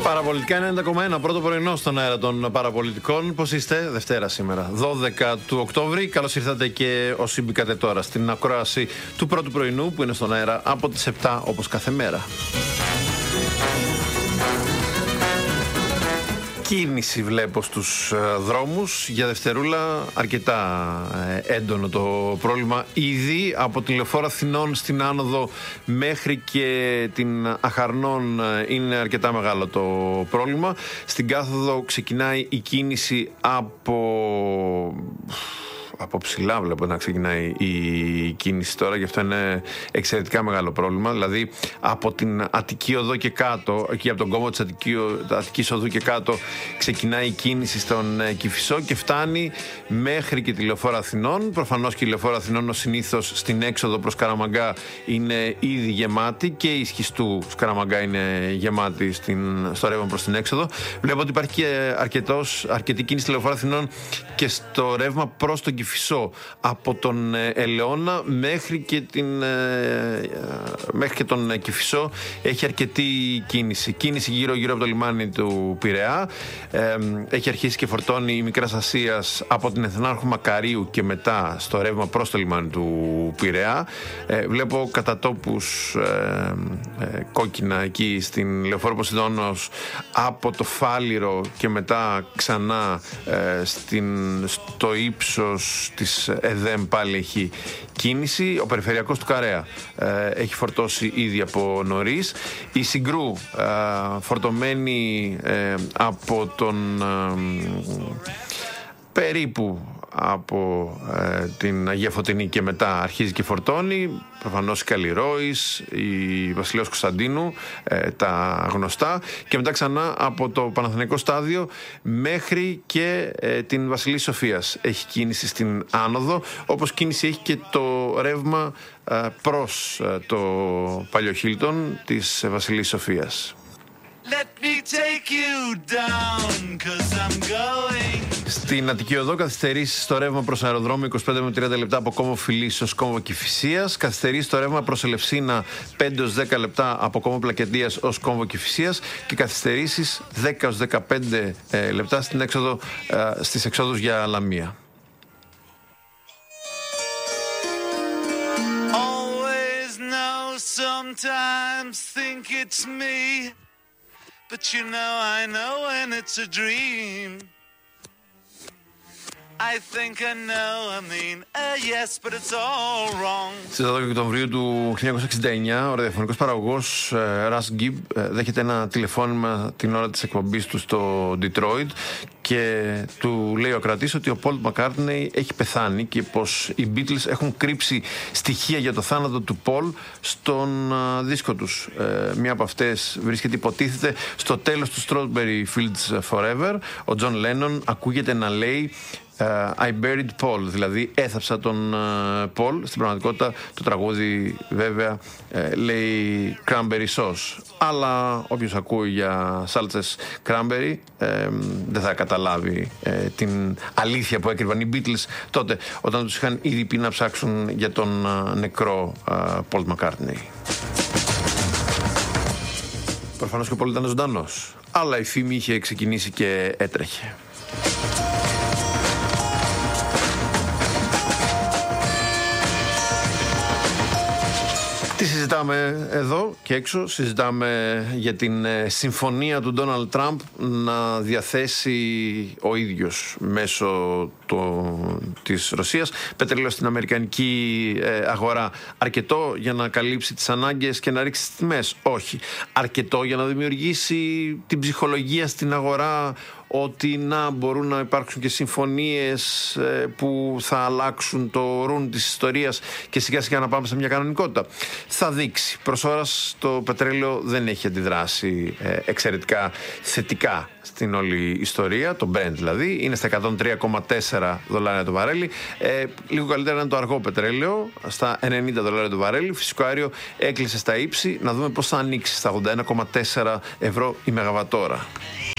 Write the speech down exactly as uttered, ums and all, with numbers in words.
Παραπολιτικά ενενήντα κόμμα ένα, πρώτο πρωινό στον αέρα των παραπολιτικών. Πώς είστε? Δευτέρα σήμερα, δώδεκα του Οκτώβρη. Καλώς ήρθατε και όσοι μπήκατε τώρα στην ακρόαση του πρώτου πρωινού που είναι στον αέρα από τις επτά όπως κάθε μέρα. Κίνηση βλέπω στους δρόμους για δευτερούλα, αρκετά έντονο το πρόβλημα. Ήδη από τη Λεωφόρο Αθηνών στην άνοδο μέχρι και την Αχαρνών είναι αρκετά μεγάλο το πρόβλημα. Στην κάθοδο ξεκινάει η κίνηση από... Από ψηλά βλέπω να ξεκινάει η κίνηση τώρα, γι' αυτό είναι εξαιρετικά μεγάλο πρόβλημα. Δηλαδή από την Αττική Οδό και κάτω, εκεί από τον κόμβο της Αττικής Οδού και κάτω, ξεκινάει η κίνηση στον Κηφισό και φτάνει μέχρι και τη Λεωφόρο Αθηνών. Προφανώς και η Λεωφόρο Αθηνών ως συνήθως στην έξοδο προς Καραμαγκά είναι ήδη γεμάτη και η Σχιστού Καραμαγκά είναι γεμάτη στην, στο ρεύμα προς την έξοδο. Βλέπω ότι υπάρχει και αρκετός, αρκετή κίνηση στη Λεωφόρο Αθηνών και στο ρεύμα προς τον Κηφισό. Από τον Ελαιώνα μέχρι και, την, μέχρι και τον Κηφισό έχει αρκετή κίνηση. Κίνηση γύρω-γύρω από το λιμάνι του Πειραιά. Ε, έχει αρχίσει και φορτώνει η Μικράς Ασίας από την Εθνάρχου Μακαρίου και μετά στο ρεύμα προς το λιμάνι του Πειραιά. Ε, βλέπω κατά τόπους ε, ε, κόκκινα εκεί στην Λεωφόρο Ποσειδώνος από το Φάληρο και μετά ξανά ε, στην, στο ύψος της ΕΔΕΜ πάλι έχει κίνηση. Ο περιφερειακός του Καρέα ε, έχει φορτώσει ήδη από νωρίς. Η Συγκρού ε, φορτωμένη ε, από τον ε, περίπου από ε, την Αγία Φωτεινή και μετά αρχίζει και φορτώνει. Προφανώς η Καλλιρόης, η Βασιλέως Κωνσταντίνου, ε, τα γνωστά, και μετά ξανά από το Παναθηναϊκό Στάδιο μέχρι και ε, την Βασιλής Σοφίας έχει κίνηση στην άνοδο, όπως κίνηση έχει και το ρεύμα ε, προς ε, το παλιό Χίλτον της ε, Βασιλής Σοφίας. Let me take you down, 'cause I'm going. Στην Αττική Οδό καθυστερήσεις στο ρεύμα προς αεροδρόμιο είκοσι πέντε με τριάντα λεπτά από κόμβο Φιλής ως κόμβο Κηφισίας. Καθυστερήσεις στο ρεύμα προς Ελευσίνα πέντε έως δέκα λεπτά από κόμβο Πλακεντίας ως κόμβο Κηφισίας και καθυστερήσεις δέκα έως δεκαπέντε ε, λεπτά στην έξοδο, ε, στις εξόδους για Λαμία. Always know, sometimes think it's me. But you know I know when it's a dream. I think I know, I mean, uh, yes, but it's all wrong. Στις δώδεκα Οκτωβρίου του χίλια εννιακόσια εξήντα εννιά, ο ραδιοφωνικός παραγωγός Ρας Γκιμπ δέχεται ένα τηλεφώνημα την ώρα της εκπομπής του στο Detroit και του λέει ο κρατής ότι ο Πολ Μακκάρτνεϊ έχει πεθάνει και πως οι Beatles έχουν κρύψει στοιχεία για το θάνατο του Πολ στον δίσκο τους. Ε, μία από αυτές βρίσκεται, υποτίθεται, στο τέλος του Strawberry Fields Forever. Ο Τζον Λένον ακούγεται να λέει Uh, I buried Paul, δηλαδή έθαψα τον Πολ. Uh, Στην πραγματικότητα το τραγούδι βέβαια uh, λέει cranberry sauce, αλλά όποιος ακούει για σάλτσες cranberry uh, δεν θα καταλάβει uh, την αλήθεια που έκρυβαν οι Beatles τότε, όταν τους είχαν ήδη πει να ψάξουν για τον uh, νεκρό uh, Paul McCartney. Προφανώς και ο Πολ ήταν ζωντανός, αλλά η φήμη είχε ξεκινήσει και έτρεχε. Τι συζητάμε εδώ και έξω? Συζητάμε για την ε, συμφωνία του Ντόναλντ Τραμπ να διαθέσει ο ίδιος μέσω το, της Ρωσίας πετρέλαιο στην αμερικανική ε, αγορά. Αρκετό για να καλύψει τις ανάγκες και να ρίξει τις τιμές? Όχι. Αρκετό για να δημιουργήσει την ψυχολογία στην αγορά ότι να μπορούν να υπάρξουν και συμφωνίες ε, που θα αλλάξουν το ρουν της ιστορίας και σιγά σιγά να πάμε σε μια κανονικότητα? Θα δείξει. Προς ώρας το πετρέλαιο δεν έχει αντιδράσει ε, εξαιρετικά θετικά στην όλη ιστορία, το Brent δηλαδή, είναι στα εκατόν τρία κόμμα τέσσερα δολάρια το βαρέλι. Ε, λίγο καλύτερα είναι το αργό πετρέλαιο, στα ενενήντα δολάρια το βαρέλι. Φυσικό αέριο έκλεισε στα ύψη. Να δούμε πώς θα ανοίξει, στα ογδόντα ένα κόμμα τέσσερα ευρώ η μεγαβατόρα.